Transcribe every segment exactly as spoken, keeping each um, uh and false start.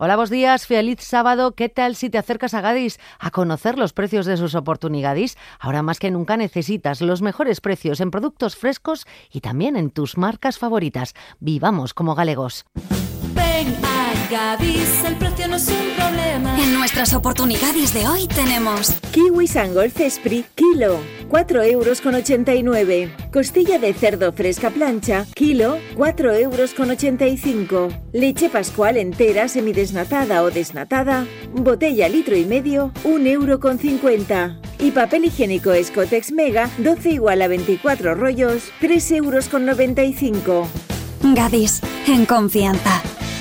Hola, buenos días, feliz sábado. ¿Qué tal si te acercas a Gadis a conocer los precios de sus oportunidades? Ahora más que nunca necesitas los mejores precios en productos frescos y también en tus marcas favoritas. Vivamos como galegos. Ven a Gadis, el precio no es un problema. En nuestras oportunidades de hoy tenemos kiwi Sangol Cespri, kilo, cuatro euros con ochenta y nueve. Costilla de cerdo fresca plancha, kilo, cuatro euros con ochenta y cinco. Leche Pascual entera semidesnatada o desnatada, botella litro y medio, un euro con cincuenta. Y papel higiénico Escotex Mega, doce igual a veinticuatro rollos, tres euros con noventa y cinco. Gadis, en confianza.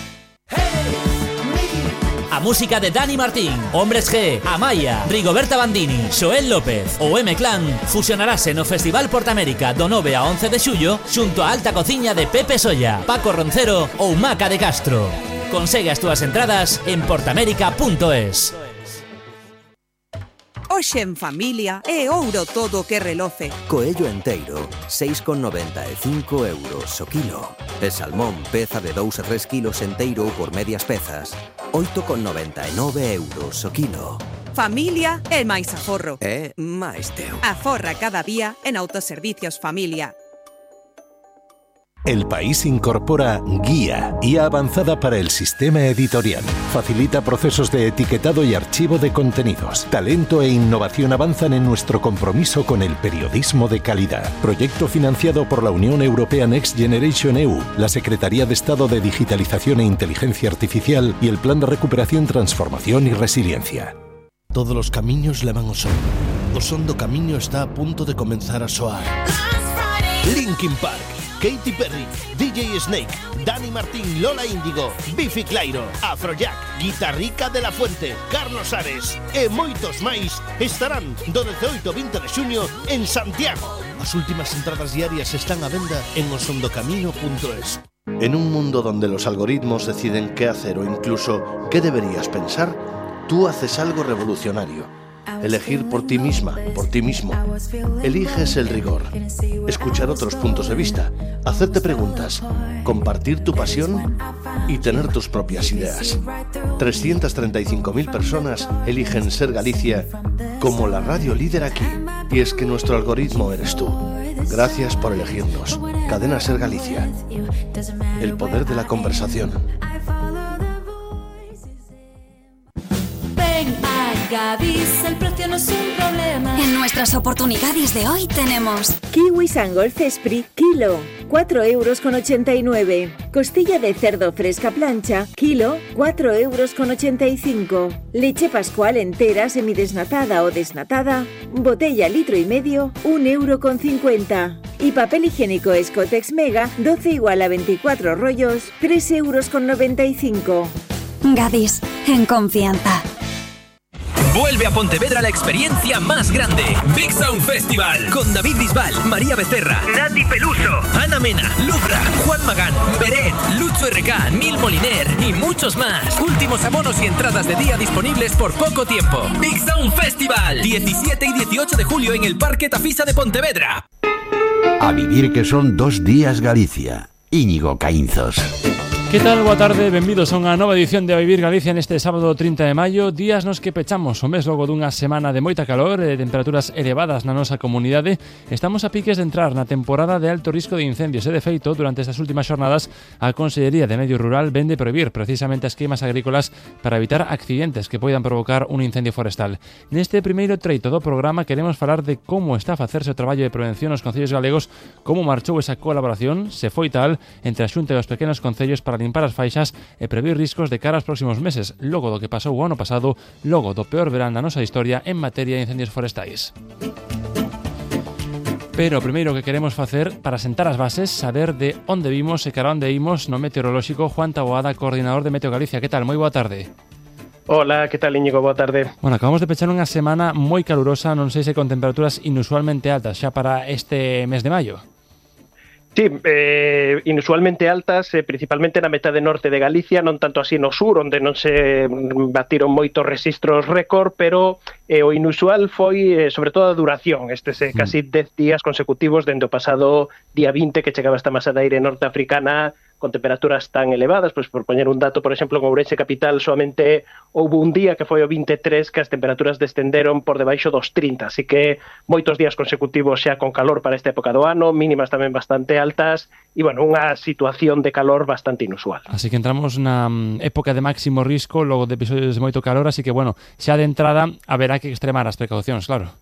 A música de Dani Martín, Hombres G, Amaya, Rigoberta Bandini, Xoel López ou M-Clan fusionarase no Festival Portamérica do nove a once de xullo xunto a alta cociña de Pepe Solla, Paco Roncero ou Maca de Castro. Consegue as túas entradas en portamérica punto es. Hoxe en familia é ouro todo o que reloce. Coello enteiro, seis con noventa e cinco euros o kilo. E salmón, peza de dous e tres kilos enteiro por medias pezas, oito con noventa e nove euros o kilo. Familia é máis aforro. É máis teu. Aforra cada día en Autoservicios Familia. El País incorpora Guía, guía avanzada para el sistema editorial. Facilita procesos de etiquetado y archivo de contenidos. Talento e innovación avanzan en nuestro compromiso con el periodismo de calidad. Proyecto financiado por la Unión Europea Next Generation E U, la Secretaría de Estado de Digitalización e Inteligencia Artificial y el Plan de Recuperación, Transformación y Resiliencia. Todos los camiños levan ao son. O son do camiño está a punto de comenzar a soar. Linkin Park, Katy Perry, D J Snake, Dani Martín, Lola Índigo, Bifi Clyro, Afrojack, Guitarrica de la Fuente, Carlos Ares e moitos máis estarán do dezooito a vinte de xuño en Santiago. As últimas entradas diarias están á venda en osondocamiño punto es. En un mundo donde los algoritmos deciden qué hacer o incluso qué deberías pensar, tú haces algo revolucionario. Elegir por ti misma, por ti mismo. Eliges el rigor, escuchar otros puntos de vista, hacerte preguntas, compartir tu pasión y tener tus propias ideas. trescientas treinta y cinco mil personas eligen Ser Galicia como la radio líder aquí. Y es que nuestro algoritmo eres tú. Gracias por elegirnos. Cadena Ser Galicia. El poder de la conversación. Gadis, el precio no es un problema. En nuestras oportunidades de hoy tenemos kiwi Sangol Cespri, kilo, cuatro euros con ochenta y nueve. Costilla de cerdo fresca plancha, kilo, cuatro euros con ochenta y cinco. Leche Pascual entera semidesnatada o desnatada, botella litro y medio, un euro con cincuenta. Y papel higiénico Escotex Mega, doce igual a veinticuatro rollos, tres euros con noventa y cinco. Gadis, en confianza. Vuelve a Pontevedra la experiencia más grande. Big Sound Festival. Con David Bisbal, María Becerra, Nati Peluso, Ana Mena, Lubra, Juan Magán, Beret, Lucho R K, Nil Moliner y muchos más. Últimos abonos y entradas de día disponibles por poco tiempo. Big Sound Festival. diecisiete y dieciocho de julio en el Parque Tafisa de Pontevedra. A vivir que son dos días Galicia. Íñigo Caínzos. Que tal? Boa tarde, benvidos a unha nova edición de A Vivir Galicia neste sábado trinta de maio. Días nos que pechamos o mes logo dunha semana de moita calor e temperaturas elevadas na nosa comunidade. Estamos a piques de entrar na temporada de alto risco de incendios e, de feito, durante estas últimas xornadas a Consellería de Medio Rural vende prohibir precisamente as queimas agrícolas para evitar accidentes que poidan provocar un incendio forestal. Neste primeiro treito do programa queremos falar de como está a facerse o traballo de prevención nos concellos galegos, como marchou esa colaboración, se foi tal, entre a Xunta e os pequenos concellos para limpar as faixas e prever riscos de cara aos próximos meses, logo do que pasou o ano pasado, logo do peor verán da nosa historia en materia de incendios forestais. Pero o primeiro que queremos facer para sentar as bases, saber de onde vimos e cara onde imos no meteorolóxico. Juan Taboada, coordinador de Meteo Galicia. Que tal? Moi boa tarde. Hola, que tal, Íñigo? Boa tarde. Bueno, acabamos de pechar unha semana moi calurosa, non sei se con temperaturas inusualmente altas xa para este mes de maio. Sí, eh, inusualmente altas, eh, principalmente na metade norte de Galicia, non tanto así no sur, onde non se batiron moitos rexistros récord, pero eh, o inusual foi, eh, sobre todo, a duración, estes eh, casi dez días consecutivos dende o pasado día vinte, que chegaba esta masa de aire norteafricana con temperaturas tan elevadas, pois por poñer un dato, por exemplo, en Ourense capital soamente houve un día que foi o vinte e tres que as temperaturas descenderon por debaixo dos trinta, así que moitos días consecutivos xa con calor para esta época do ano, mínimas tamén bastante altas e, bueno, unha situación de calor bastante inusual. Así que entramos na época de máximo risco, logo de episodios de moito calor, así que, bueno, xa de entrada haberá que extremar as precaucións, claro.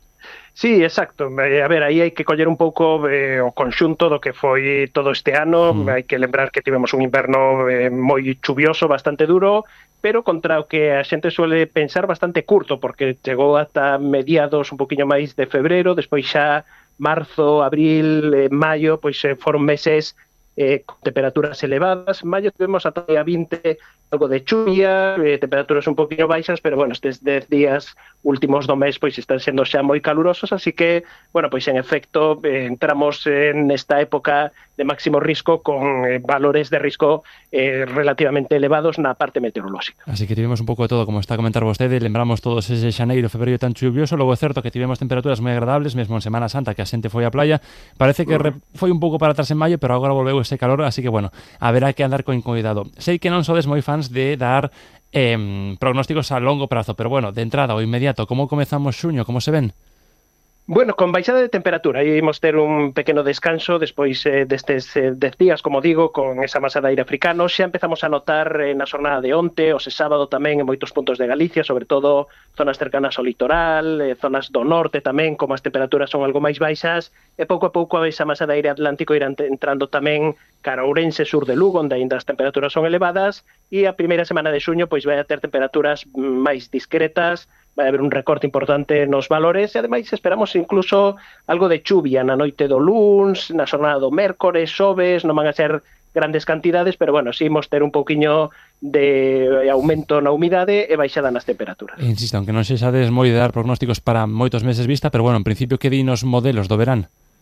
Sí, exacto. A ver, aí hai que coller un pouco eh, o conxunto do que foi todo este ano. Mm. Hai que lembrar que tivemos un inverno eh, moi chuvioso, bastante duro, pero contra o que a xente suele pensar bastante curto, porque chegou ata mediados un poquinho máis de febreiro, despois xa marzo, abril, eh, maio, pois eh, foron meses eh, con temperaturas elevadas. Maio tivemos ata a vinte algo de chuvia, eh, temperaturas un poquinho baixas, pero bueno, estes dez días últimos do mes pois están sendo xa moi calurosos, así que, bueno, pois en efecto eh, entramos en esta época de máximo risco con eh, valores de risco eh, relativamente elevados na parte meteorolóxica. Así que tivemos un pouco de todo, como está a comentar vostede, lembramos todos ese xaneiro, febreiro tan chuvioso, logo é certo que tivemos temperaturas moi agradables, mesmo en Semana Santa, que a xente foi á playa, parece que re, foi un pouco para atrás en maio, pero agora volveu ese calor, así que, bueno, haberá que andar con cuidado. Sei que non sodes moi fans de dar eh, prognósticos a longo prazo, pero bueno, de entrada o inmediato, como comezamos xuño, como se ven? Bueno, con baixada de temperatura, ímos ter un pequeno descanso despois eh, destes eh, dez días, como digo, con esa masa de aire africano. Xa empezamos a notar eh, na xornada de onte, o se sábado tamén en moitos puntos de Galicia, sobre todo zonas cercanas ao litoral, eh, zonas do norte tamén, como as temperaturas son algo máis baixas, e pouco a pouco esa masa de aire atlántico irá entrando tamén cara a Ourense, sur de Lugo, onde ainda as temperaturas son elevadas, e a primeira semana de xuño pois vai a ter temperaturas máis discretas, vai haber un recorte importante nos valores e ademais esperamos incluso algo de chuvia na noite do luns, na xornada do mércores, xoves, non van a ser grandes cantidades, pero bueno, si imos ter un pouquiño de aumento na humidade e baixada nas temperaturas. Insisto, aunque non sexades moi de dar prognósticos para moitos meses vista, pero bueno, en principio que din os modelos do verán?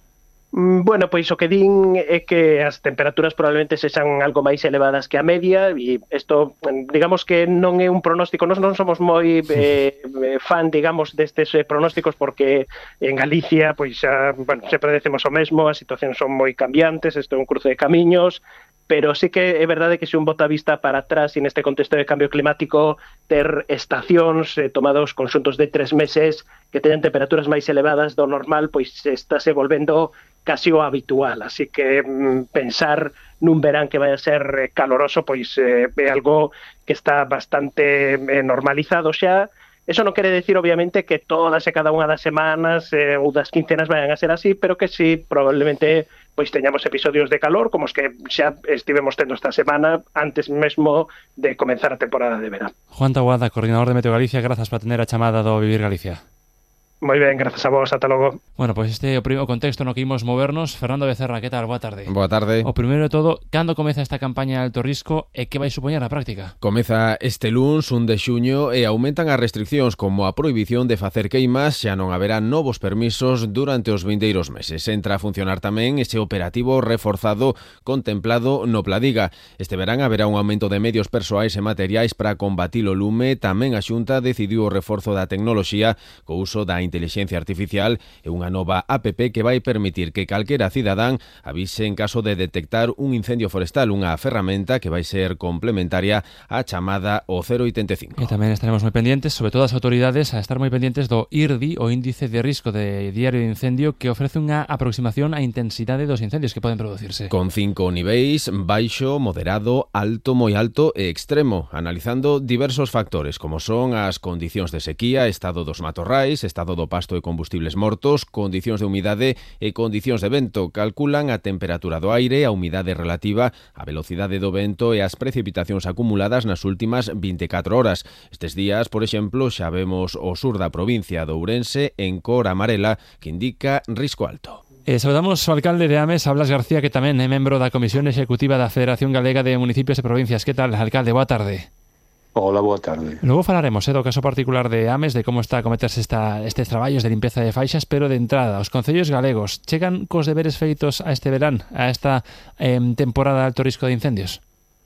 Bueno, pois o que din é que as temperaturas probablemente sexan algo máis elevadas que a media e isto, digamos que non é un pronóstico, nós non somos moi eh, fan, digamos, destes eh, pronósticos porque en Galicia, pois xa, bueno, sempre decimos o mesmo, as situacións son moi cambiantes, isto é un cruce de camiños, pero sí que é verdade que se un bota a vista para atrás e neste contexto de cambio climático ter estacións eh, tomados conxuntos de tres meses que teñan temperaturas máis elevadas do normal, pois estáse volvendo casi o habitual, así que mm, pensar nun verán que vai a ser eh, caloroso, pois eh, é algo que está bastante eh, normalizado xa. Eso non quere decir, obviamente, que todas e cada unha das semanas eh, ou das quincenas vayan a ser así, pero que sí, probablemente pois teñamos episodios de calor, como os que xa estivemos tendo esta semana, antes mesmo de comenzar a temporada de verán. Juan Taboada, coordinador de Meteo Galicia, grazas por atender a chamada do Vivir Galicia. Moi ben, grazas a vos, ata logo. Bueno, pois pues este é o primeiro contexto no que imos movernos. Fernando Becerra, que tal? Boa tarde. Boa tarde. O primeiro de todo, cando comeza esta campaña de alto risco e que vai supoñer na práctica? Comeza este luns, un de xuño, e aumentan as restriccións como a prohibición de facer queimas, xa non haberá novos permisos durante os vindeiros meses. Entra a funcionar tamén ese operativo reforzado contemplado no Pladiga. Este verán haberá un aumento de medios persoais e materiais para combatir o lume. Tamén a Xunta decidiu o reforzo da tecnoloxía co uso da inteligencia artificial e unha nova app que vai permitir que calquera cidadán avise en caso de detectar un incendio forestal, unha ferramenta que vai ser complementaria á chamada o cero oitenta e cinco. E tamén estaremos moi pendientes, sobre todo as autoridades, a estar moi pendientes do I R D I, o Índice de Risco de Diario de Incendio, que ofrece unha aproximación á intensidade dos incendios que poden producirse. Con cinco niveis, baixo, moderado, alto, moi alto e extremo, analizando diversos factores, como son as condicións de sequía, estado dos matorrais, estado do pasto e combustibles mortos, condicións de humidade e condicións de vento. Calculan a temperatura do aire, a humidade relativa, a velocidade do vento e as precipitacións acumuladas nas últimas vinte e catro horas. Estes días, por exemplo, xa vemos o sur da provincia de Ourense en cor amarela, que indica risco alto. Eh, saludamos ao alcalde de Ames, Blas García, que tamén é membro da Comisión Executiva da Federación Galega de Municipios e Provincias. Que tal, alcalde? Boa tarde. Hola, boa tarde. Logo falaremos eh, do caso particular de Ames, de como está a cometerse esta, estes traballos de limpeza de faixas, pero de entrada, os concellos galegos chegan cos deberes feitos a este verán, a esta eh, temporada de alto risco de incendios?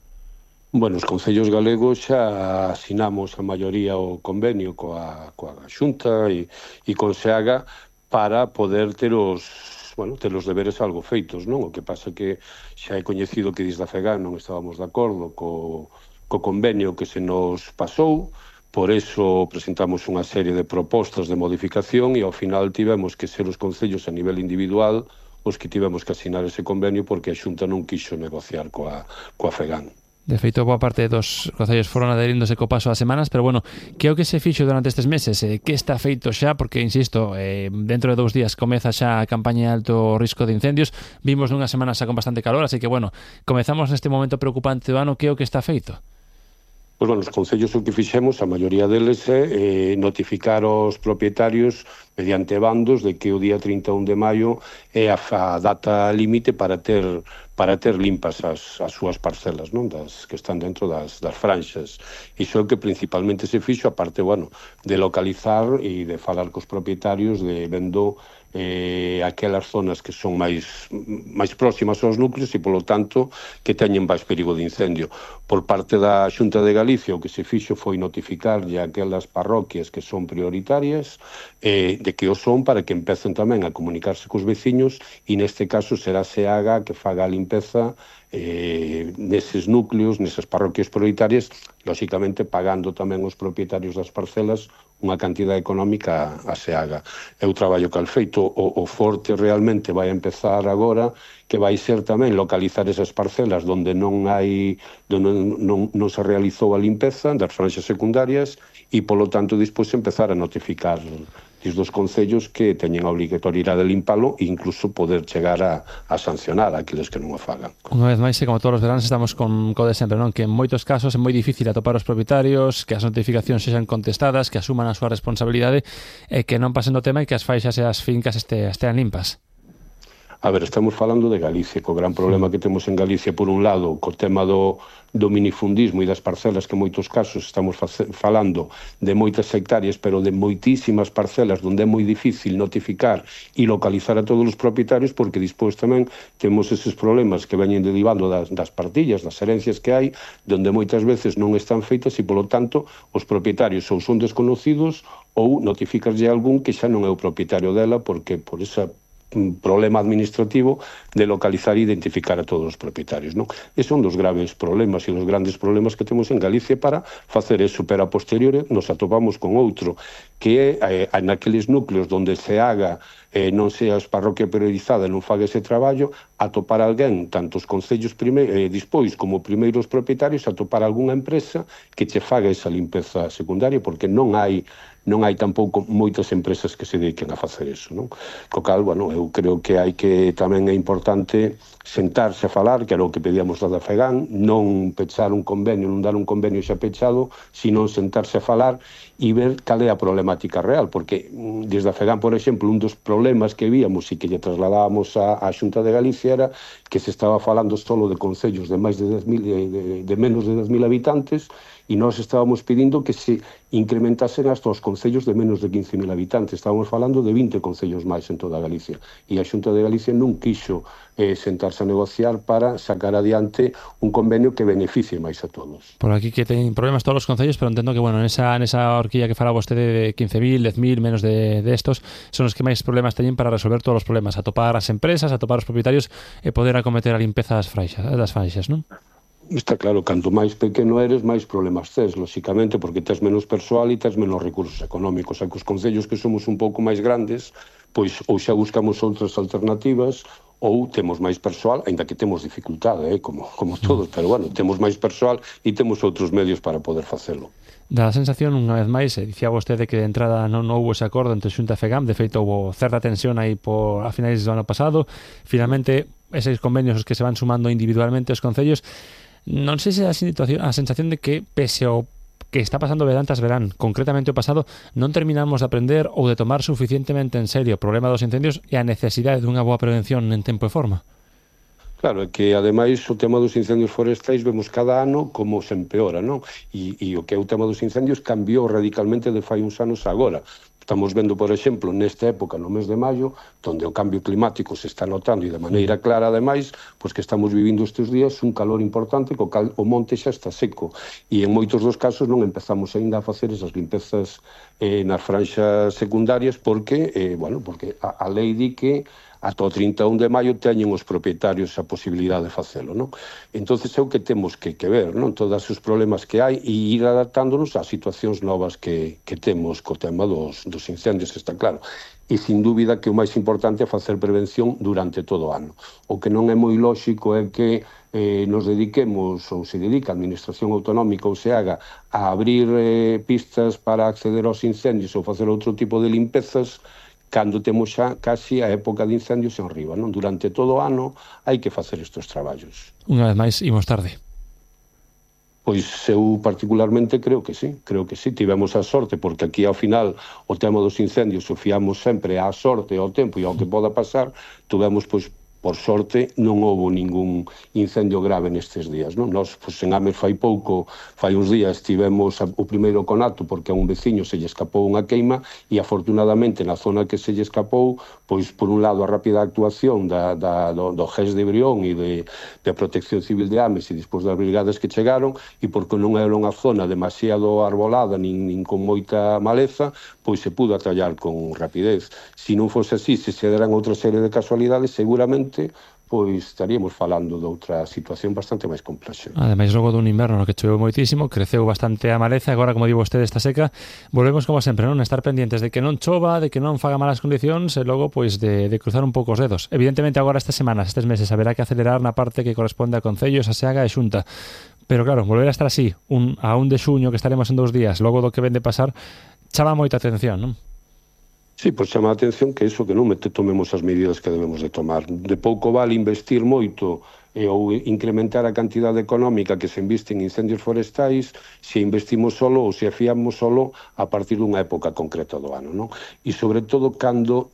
Bueno, os concellos galegos xa asinamos a maioría o convenio coa, coa Xunta e, e con SEAGA para poder ter os temos, bueno, ter os deberes algo feitos, non? O que pasa que xa é coñecido que desde a FEGAM non estábamos de acordo co, co convenio que se nos pasou, por eso presentamos unha serie de propostas de modificación e ao final tivemos que ser os concellos a nivel individual os que tivemos que asinar ese convenio porque a Xunta non quixo negociar coa, coa FEGAM. De feito, boa parte dos concellos foron adheríndose co paso das semanas, pero bueno, que é o que se fixo durante estes meses? Eh, que está feito xa? Porque, insisto, eh, dentro de dous días comeza xa a campaña de alto risco de incendios. Vimos nunha semana xa con bastante calor, así que, bueno, comezamos neste momento preocupante do ano. Que é o que está feito? Pois, bueno, os concellos o que fixemos, a maioría deles é eh, notificar aos propietarios mediante bandos de que o día trinta e un de maio é a, a data límite para ter para ter limpas as, as súas parcelas, non? Das que están dentro das, das franxas. Iso é o que principalmente se fixo, aparte, bueno, de localizar e de falar cos propietarios de vendo eh, aquelas zonas que son máis máis próximas aos núcleos e, polo tanto, que teñen máis perigo de incendio. Por parte da Xunta de Galicia, o que se fixo foi notificarlle a aquelas parroquias que son prioritarias eh, de que o son para que empecen tamén a comunicarse cos veciños e, neste caso, será SEAGA que faga a limpeza eh, neses núcleos, nesas parroquias prioritarias, lóxicamente pagando tamén os propietarios das parcelas unha cantidad económica a SEAGA. É o traballo que al feito. O, o forte realmente vai empezar agora, que vai ser tamén localizar esas parcelas onde non hai non, non, non se realizou a limpeza das franxas secundarias e, polo tanto, despois empezar a notificar desde os concellos que teñen a obrigatoriedade de limpalo e incluso poder chegar a, a sancionar a aqueles que non o fagan. Unha vez máis, e como todos os veranos, estamos con co de sempre, non? Que en moitos casos é moi difícil atopar os propietarios, que as notificacións sexan contestadas, que asuman a súa responsabilidade e que non pasen do tema e que as faixas e as fincas este, estean limpas. A ver, estamos falando de Galicia, co gran problema que temos en Galicia, por un lado, co tema do, do minifundismo e das parcelas, que en moitos casos estamos face, falando de moitas hectáreas, pero de moitísimas parcelas onde é moi difícil notificar e localizar a todos os propietarios, porque despois tamén temos eses problemas que veñen derivando das, das partillas, das herencias que hai, onde moitas veces non están feitas e, polo tanto, os propietarios ou son desconocidos ou notificaslle a algún que xa non é o propietario dela, porque por esa un problema administrativo de localizar e identificar a todos os propietarios, non? E son dos graves problemas e dos grandes problemas que temos en Galicia para facer eso, pero a posteriori nos atopamos con outro, que é eh, naqueles núcleos onde se haga eh, non seas parroquia priorizada e non faga ese traballo, atopar alguén, tanto os concellos prime, eh, dispois como primeiros propietarios, atopar algunha empresa que che faga esa limpeza secundaria, porque non hai non hai tampouco moitas empresas que se dediquen a facer eso, non? Co cal, bueno, eu creo que hai que tamén é importante sentarse a falar, que era o que pedíamos da FEGAM, non pechar un convenio, non dar un convenio xa pechado, sino sentarse a falar e ver cal é a problemática real, porque desde a FEGAM, por exemplo, un dos problemas que víamos e que lle trasladábamos á Xunta de Galicia era que se estaba falando solo de concellos de máis de dez mil, de, de, de menos de dez mil habitantes, e nós estábamos pedindo que se incrementasen hasta os concellos de menos de quince mil habitantes. Estábamos falando de vinte concellos máis en toda Galicia. E a Xunta de Galicia non quixo eh, sentarse a negociar para sacar adiante un convenio que beneficie máis a todos. Por aquí que teñen problemas todos os concellos, pero entendo que, bueno, nesa, nesa horquilla que fala vostede de quince mil, dez mil, menos de, de estos, son os que máis problemas teñen para resolver todos os problemas, atopar as empresas, atopar os propietarios e poder acometer a limpeza das faixas, das faixas, non? Está claro, canto máis pequeno eres, máis problemas tes, lóxicamente, porque tes menos persoal e tes menos recursos económicos. A que os concellos que somos un pouco máis grandes, pois ou xa buscamos outras alternativas ou temos máis persoal, aínda que temos dificultade, eh, como, como todos, pero bueno, temos máis persoal e temos outros medios para poder facelo. Dá a sensación, unha vez máis, eh, dicía vostede que de entrada non houve ese acordo entre Xunta e FEGAM, de feito houve certa tensión aí por, a finais do ano pasado, finalmente eses convenios os que se van sumando individualmente os concellos. Non sei se a situación, a sensación de que, pese ao que está pasando verán tras verán, concretamente o pasado, non terminamos de aprender ou de tomar suficientemente en serio o problema dos incendios e a necesidade dunha boa prevención en tempo e forma. Claro, é que ademais o tema dos incendios forestais vemos cada ano como se empeora, non? E, e o que é o tema dos incendios cambiou radicalmente de fai uns anos agora. Estamos vendo, por exemplo, nesta época, no mes de maio, onde o cambio climático se está notando e de maneira clara, ademais, pois que estamos vivindo estes días un calor importante, co cal o monte xa está seco. E en moitos dos casos non empezamos ainda a facer esas limpezas eh, nas franxas secundarias porque, eh, bueno, porque a, a lei di que ata o trinta e un de maio teñen os propietarios a posibilidade de facelo, non? Entonces é o que temos que, que ver, non? Todos os problemas que hai e ir adaptándonos ás situacións novas que, que temos co tema dos, dos incendios, está claro. E, sin dúbida, que o máis importante é facer prevención durante todo o ano. O que non é moi lóxico é que eh, nos dediquemos, ou se dedica a Administración Autonómica ou se haga, a abrir eh, pistas para acceder aos incendios ou facer outro tipo de limpezas, cando temos xa casi a época de incendios en riba, non? Durante todo o ano hai que facer estes traballos. Unha vez máis, imos tarde. Pois eu particularmente creo que sí, creo que sí, tivemos a sorte, porque aquí ao final o tema dos incendios o fiamos sempre á sorte, ao tempo e ao que poda pasar, tuvemos pois por sorte non houve ningún incendio grave nestes días, non? Nós, pois, en Ames fai pouco, fai uns días, tivemos o primeiro conato porque a un veciño se lle escapou unha queima e, afortunadamente, na zona que se lle escapou, pois, por un lado, a rápida actuación da, da, do, do G E S de Brión e de, de Protección Civil de Ames e despois das brigadas que chegaron, e porque non era unha zona demasiado arbolada nin, nin con moita maleza, pois se pudo atallar con rapidez. Se non fose así, se se deran outra serie de casualidades, seguramente pois estaríamos falando de outra situación bastante máis complexa. Ademais, logo dun inverno no que choveu moitísimo, creceu bastante a maleza, agora, como di vostede, está seca, volvemos como sempre, non? Estar pendientes de que non chova, de que non faga malas condicións e logo, pois, de, de cruzar un pouco os dedos. Evidentemente, agora estas semanas, estes meses, haberá que acelerar na parte que corresponde a concellos, a Seaga e Xunta. Pero claro, volver a estar así, un, a un de xuño que estaremos en dous días, logo do que ven de pasar, chama moita atención, non? Sí, pois chama a atención que iso que non mete tomemos as medidas que debemos de tomar. De pouco vale investir moito e ou incrementar a cantidade económica que se inviste en incendios forestais se investimos solo ou se fiamos solo a partir dunha época concreta do ano, non? E sobre todo cando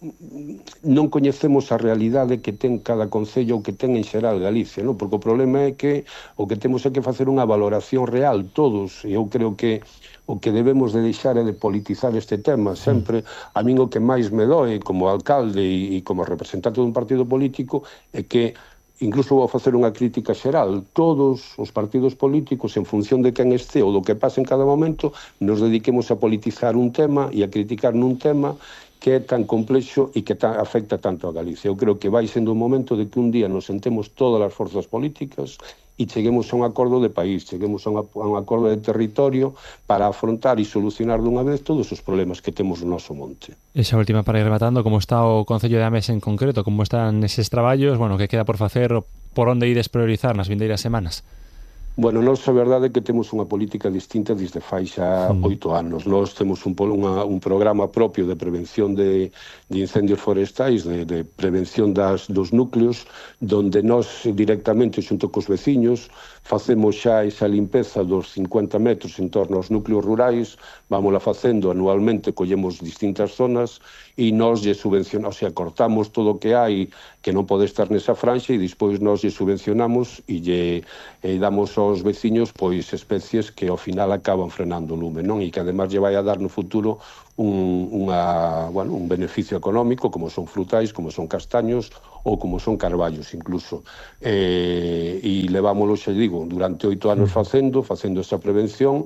non coñecemos a realidade que ten cada concello ou que ten en xeral Galicia, non? Porque o problema é que o que temos é que facer unha valoración real todos, e eu creo que o que debemos de deixar é de politizar este tema. Sempre, a min o que máis me doe como alcalde e como representante dun partido político é que, incluso vou facer unha crítica xeral, todos os partidos políticos, en función de quen este ou do que pase en cada momento, nos dediquemos a politizar un tema e a criticar nun tema que é tan complexo e que tan, afecta tanto a Galicia. Eu creo que vai sendo un momento de que un día nos sentemos todas as forzas políticas e cheguemos a un acordo de país, cheguemos a, unha, a un acordo de territorio para afrontar e solucionar dunha vez todos os problemas que temos no noso monte. Esa última para ir rematando, como está o Concello de Ames en concreto, como están eses traballos, bueno, que queda por facer, por onde ides priorizar nas vindeiras semanas? Bueno, nós a verdade é que temos unha política distinta desde fai xa oito anos. Nós temos un, unha, un programa propio de prevención de, de incendios forestais, de, de prevención das, dos núcleos, donde nós directamente, xunto cos veciños, facemos xa esa limpeza dos cincuenta metros en torno aos núcleos rurais, vámola facendo anualmente, collemos distintas zonas e nós lle subvencionamos, o sea, cortamos todo o que hai que non pode estar nesa franxa e despois nós lle subvencionamos e lle e damos aos veciños pois especies que ao final acaban frenando o lume, non? E que además lle vai a dar no futuro un, unha, bueno, un beneficio económico, como son frutais, como son castaños ou como son carballos incluso. Eh, e levámoslo, xa digo, durante oito anos facendo, facendo esa prevención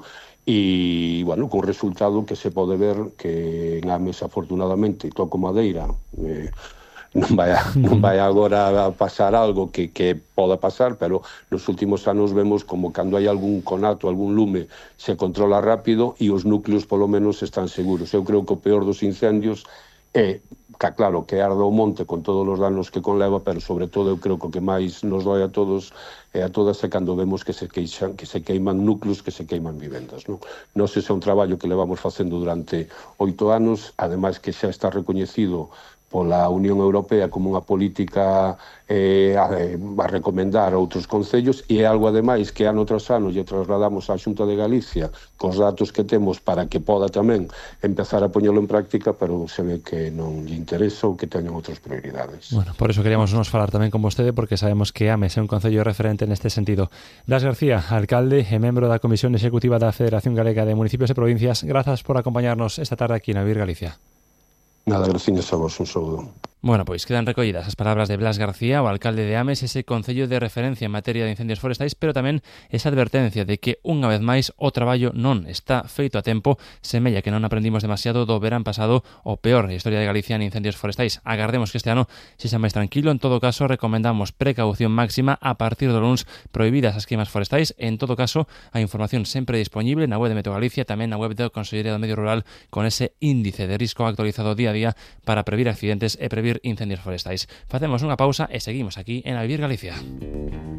e, bueno, con resultado que se pode ver que en Ames, afortunadamente, toco madeira, eh, non vai, a, non vai agora a pasar algo que, que poda pasar, pero nos últimos anos vemos como cando hai algún conato, algún lume, se controla rápido e os núcleos polo menos están seguros. Eu creo que o peor dos incendios é, que claro, que arda o monte con todos os danos que conleva, pero sobre todo eu creo que o que máis nos doi a todos e a todas é cando vemos que se queixan, que se queiman núcleos, que se queiman vivendas, non? Nós ese é un traballo que levamos facendo durante oito anos, ademais que xa está recoñecido pola Unión Europea como unha política eh, a, a recomendar a outros concellos e é algo ademais que ano tras ano lle trasladamos á Xunta de Galicia cos datos que temos para que poda tamén empezar a poñelo en práctica, pero se ve que non lle interesa ou que teñan outras prioridades. Bueno, por eso queríamos nos falar tamén con vostede, porque sabemos que Ames é un concello referente neste sentido. Blas García, alcalde e membro da Comisión Executiva da Federación Galega de Municipios e Provincias, grazas por acompañarnos esta tarde aquí na Vir Galicia. Nada, gracias a vos, un saludo. Bueno, pois quedan recollidas as palabras de Blas García, o alcalde de Ames, ese concello de referencia en materia de incendios forestais, pero tamén esa advertencia de que, unha vez máis, o traballo non está feito a tempo. Semella que non aprendimos demasiado do verán pasado, o peor da historia de Galicia en incendios forestais. Agardemos que este ano sexa máis tranquilo. En todo caso, recomendamos precaución máxima a partir do luns, prohibidas as queimas forestais. En todo caso, a información sempre disponible na web de Meteo Galicia, tamén na web da Consellería do Medio Rural, con ese índice de risco actualizado día a día para previr accidentes e previr incendios forestais. Facemos unha pausa e seguimos aquí en A Vivir Galicia.